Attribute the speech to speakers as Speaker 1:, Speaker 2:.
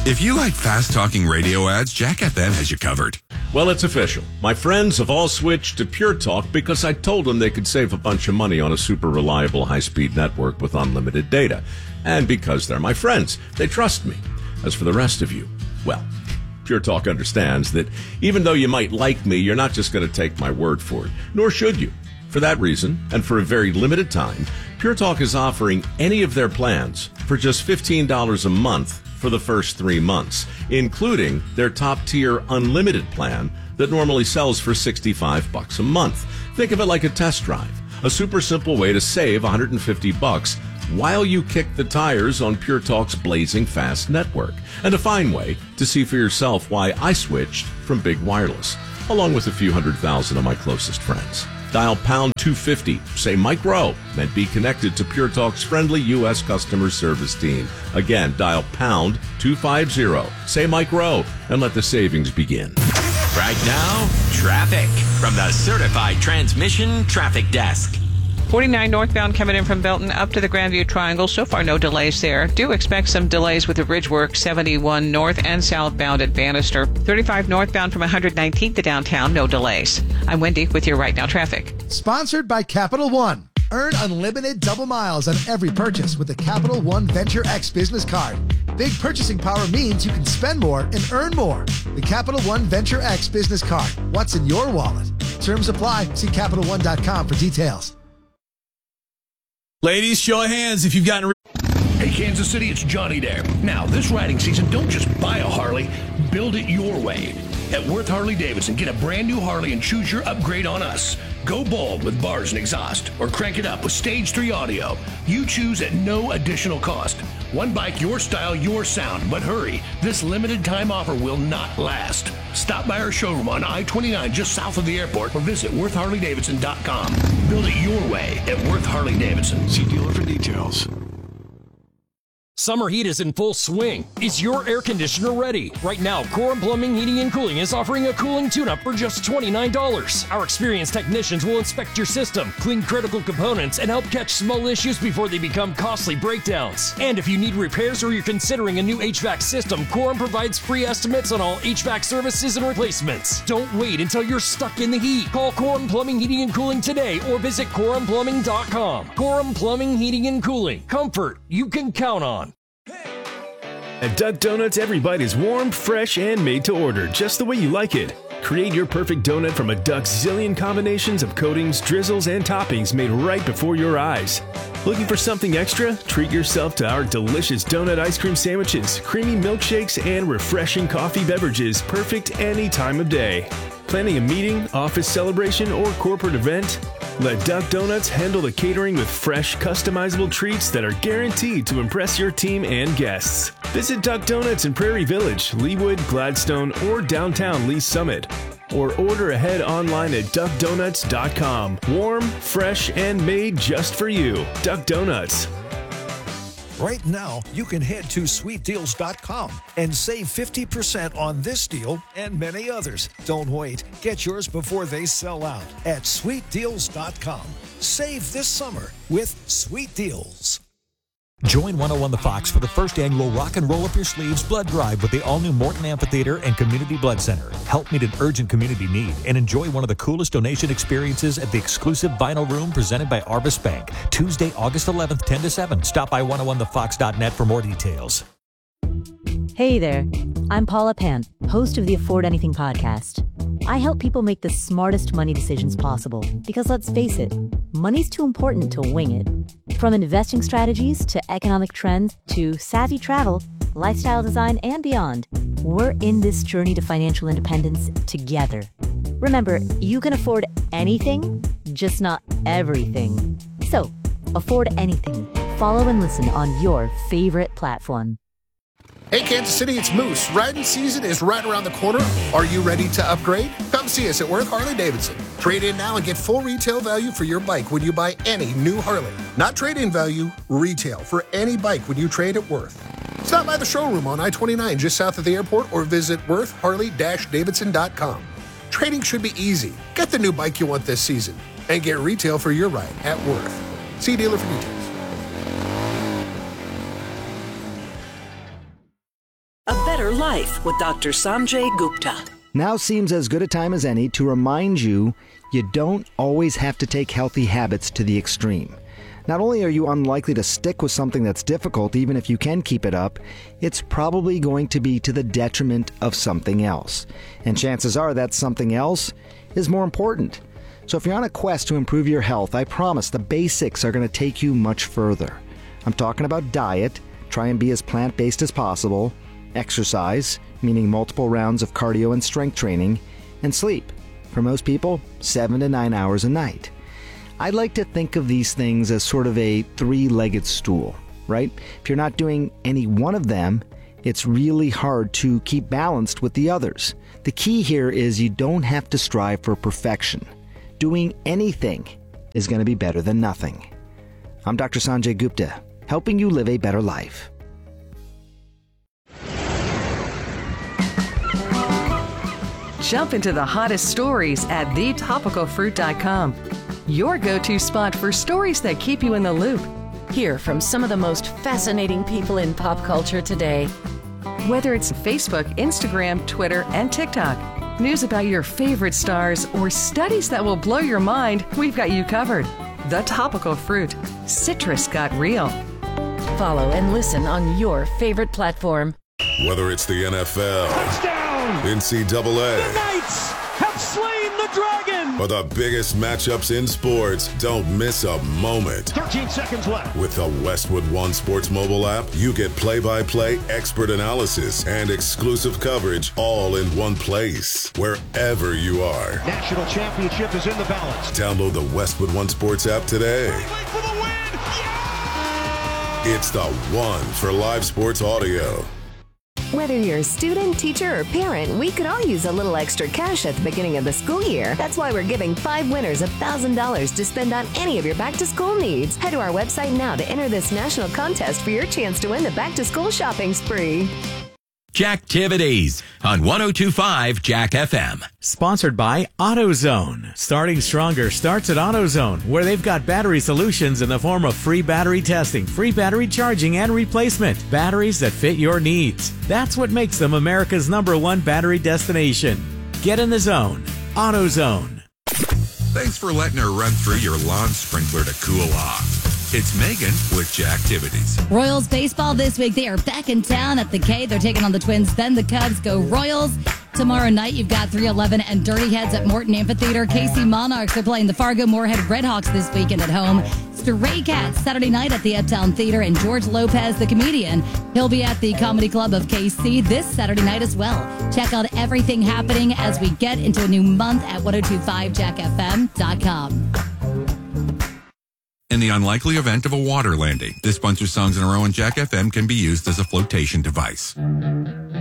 Speaker 1: If you like fast-talking radio ads, Jack FM has you covered.
Speaker 2: Well, it's official. My friends have all switched to Pure Talk because I told them they could save a bunch of money on a super reliable high-speed network with unlimited data. And because they're my friends, they trust me. As for the rest of you, well, Pure Talk understands that even though you might like me, you're not just going to take my word for it, nor should you. For that reason, and for a very limited time, Pure Talk is offering any of their plans for just $15 a month for the first 3 months, including their top-tier unlimited plan that normally sells for $65 a month. Think of it like a test drive, a super simple way to save $150 while you kick the tires on Pure Talk's blazing fast network, and a fine way to see for yourself why I switched from big wireless, along with a few 100,000 of my closest friends. Dial pound 250, say Mike Rowe, and be connected to Pure Talk's friendly U.S. customer service team. Again, dial pound 250, say Mike Rowe, and let the savings begin.
Speaker 3: Right now, traffic from the Certified Transmission Traffic Desk.
Speaker 4: 49 northbound coming in from Belton up to the Grandview Triangle. So far, no delays there. Do expect some delays with the bridge work. 71 north and southbound at Bannister. 35 northbound from 119th to downtown. No delays. I'm Wendy with your Right Now traffic.
Speaker 5: Sponsored by Capital One. Earn unlimited double miles on every purchase with the Capital One Venture X business card. Big purchasing power means you can spend more and earn more. The Capital One Venture X business card. What's in your wallet? Terms apply. See CapitalOne.com for details.
Speaker 6: Ladies, show of hands if you've gotten...
Speaker 7: Hey, Kansas City, it's Johnny there. Now, this riding season, don't just buy a Harley, build it your way. At Worth Harley-Davidson, get a brand new Harley and choose your upgrade on us. Go bold with bars and exhaust, or crank it up with Stage 3 audio. You choose at no additional cost. One bike, your style, your sound. But hurry, this limited time offer will not last. Stop by our showroom on I-29 just south of the airport or visit WorthHarley-Davidson.com. Build it your way at Worth Harley-Davidson. See dealer for details.
Speaker 8: Summer heat is in full swing. Is your air conditioner ready? Right now, Corum Plumbing, Heating, and Cooling is offering a cooling tune-up for just $29. Our experienced technicians will inspect your system, clean critical components, and help catch small issues before they become costly breakdowns. And if you need repairs or you're considering a new HVAC system, Corum provides free estimates on all HVAC services and replacements. Don't wait until you're stuck in the heat. Call Corum Plumbing, Heating, and Cooling today or visit CorumPlumbing.com. Corum Plumbing, Heating, and Cooling. Comfort you can count on.
Speaker 9: At Duck Donuts, every bite is warm, fresh, and made to order, just the way you like it. Create your perfect donut from a Duck's zillion combinations of coatings, drizzles, and toppings made right before your eyes. Looking for something extra? Treat yourself to our delicious donut ice cream sandwiches, creamy milkshakes, and refreshing coffee beverages, perfect any time of day. Planning a meeting, office celebration, or corporate event? Let Duck Donuts handle the catering with fresh, customizable treats that are guaranteed to impress your team and guests. Visit Duck Donuts in Prairie Village, Leawood, Gladstone, or downtown Lee Summit. Or order ahead online at duckdonuts.com. Warm, fresh, and made just for you. Duck Donuts.
Speaker 10: Right now, you can head to sweetdeals.com and save 50% on this deal and many others. Don't wait. Get yours before they sell out at sweetdeals.com. Save this summer with Sweet Deals.
Speaker 11: Join 101 The Fox for the first annual Rock and Roll Up Your Sleeves blood drive with the all-new Morton Amphitheater and Community Blood Center. Help meet an urgent community need and enjoy one of the coolest donation experiences at the exclusive Vinyl Room presented by Arvis Bank. Tuesday, August 11th, 10 to 7. Stop by 101thefox.net for more details.
Speaker 12: Hey there, I'm Paula Pant, host of the Afford Anything podcast. I help people make the smartest money decisions possible because let's face it, money's too important to wing it. From investing strategies to economic trends to savvy travel, lifestyle design, and beyond, we're in this journey to financial independence together. Remember, you can afford anything, just not everything. So, afford anything. Follow and listen on your favorite platform.
Speaker 5: Hey, Kansas City, it's Moose. Riding season is right around the corner. Are you ready to upgrade? Come see us at Worth Harley-Davidson. Trade in now and get full retail value for your bike when you buy any new Harley. Not trade-in value, retail for any bike when you trade at Worth. Stop by the showroom on I-29 just south of the airport or visit WorthHarley-Davidson.com. Trading should be easy. Get the new bike you want this season and get retail for your ride at Worth. See dealer for details.
Speaker 13: A better
Speaker 6: better life with Dr. Sanjay Gupta.
Speaker 13: Now seems as good a time as any to remind you don't always have to take healthy habits to the extreme. Not only are you unlikely to stick with something that's difficult, even if you can keep it up, it's probably going to be to the detriment of something else. And chances are that something else is more important. So if you're on a quest to improve your health, I promise the basics are going to take you much further. I'm talking about diet, try and be as plant-based as possible, exercise, meaning multiple rounds of cardio and strength training, and sleep. For most people, 7 to 9 hours a night. I'd like to think of these things as sort of a three-legged stool, right? If you're not doing any one of them, it's really hard to keep balanced with the others. The key here is you don't have to strive for perfection. Doing anything is going to be better than nothing. I'm Dr. Sanjay Gupta, helping you live a better life.
Speaker 14: Jump into the hottest stories at thetopicalfruit.com. Your go-to spot for stories that keep you in the loop.
Speaker 15: Hear from some of the most fascinating people in pop culture today.
Speaker 14: Whether it's Facebook, Instagram, Twitter, and TikTok, news about your favorite stars, or studies that will blow your mind, we've got you covered. The Topical Fruit. Citrus got real.
Speaker 15: Follow and listen on your favorite platform.
Speaker 16: Whether it's the NFL, touchdown, NCAA,
Speaker 17: the Knights have slain the dragon,
Speaker 16: or the biggest matchups in sports, don't miss a moment.
Speaker 17: 13 seconds left.
Speaker 16: With the Westwood One Sports mobile app, you get play-by-play expert analysis and exclusive coverage all in one place, wherever you are.
Speaker 17: National championship is in the balance.
Speaker 16: Download the Westwood One Sports app today.
Speaker 17: For the win! Yeah!
Speaker 16: It's the one for live sports audio.
Speaker 18: Whether you're a student, teacher, or parent, we could all use a little extra cash at the beginning of the school year. That's why we're giving 5 winners $1,000 to spend on any of your back-to-school needs. Head to our website now to enter this national contest for your chance to win the back-to-school shopping spree.
Speaker 3: Jacktivities on 102.5 Jack FM.
Speaker 19: Sponsored by AutoZone. Starting stronger starts at AutoZone, where they've got battery solutions in the form of free battery testing, free battery charging, and replacement. Batteries that fit your needs. That's what makes them America's #1 battery destination. Get in the zone. AutoZone.
Speaker 1: Thanks for letting her run through your lawn sprinkler to cool off. It's Megan with Jacktivities.
Speaker 20: Royals baseball this week. They are back in town at the K. They're taking on the Twins. Then the Cubs go Royals. Tomorrow night, you've got 311 and Dirty Heads at Morton Amphitheater. KC Monarchs are playing the Fargo Moorhead Redhawks this weekend at home. Stray Cats Saturday night at the Uptown Theater. And George Lopez, the comedian, he'll be at the Comedy Club of KC this Saturday night as well. Check out everything happening as we get into a new month at 1025jackfm.com.
Speaker 1: In the unlikely event of a water landing, this bunch of songs in a row on Jack FM can be used as a flotation device.